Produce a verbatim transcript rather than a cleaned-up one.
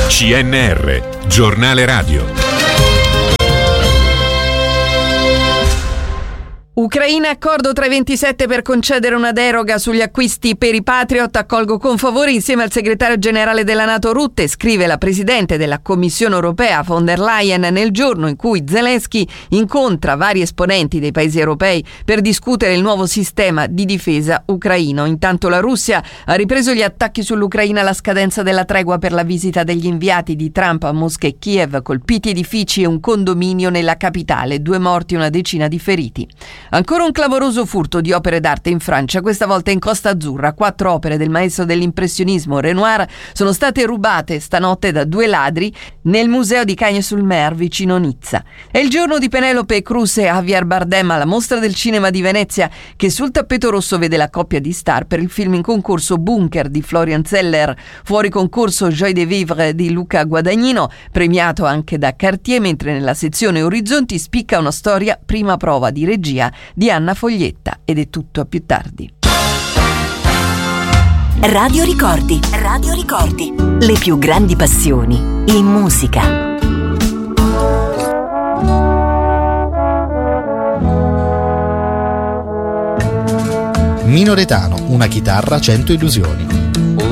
C N R, giornale radio. Ucraina, accordo tra i ventisette per concedere una deroga sugli acquisti per i Patriot. Accolgo con favore insieme al segretario generale della NATO Rutte, scrive la presidente della Commissione europea von der Leyen nel giorno in cui Zelensky incontra vari esponenti dei paesi europei per discutere il nuovo sistema di difesa ucraino. Intanto la Russia ha ripreso gli attacchi sull'Ucraina alla scadenza della tregua per la visita degli inviati di Trump a Mosca e Kiev, colpiti edifici e un condominio nella capitale, due morti e una decina di feriti. Ancora un clamoroso furto di opere d'arte in Francia, questa volta in Costa Azzurra. Quattro opere del maestro dell'impressionismo Renoir sono state rubate stanotte da due ladri nel museo di Cagnes-sur-Mer vicino Nizza. È il giorno di Penelope Cruz e Javier Bardem alla Mostra del Cinema di Venezia, che sul tappeto rosso vede la coppia di star per il film in concorso Bunker di Florian Zeller, fuori concorso Joie de Vivre di Luca Guadagnino, premiato anche da Cartier, mentre nella sezione Orizzonti spicca una storia prima prova di regia di Anna Foglietta. Ed è tutto, a più tardi. Radio Ricordi, Radio Ricordi, le più grandi passioni in musica. Minoretano, una chitarra, cento illusioni.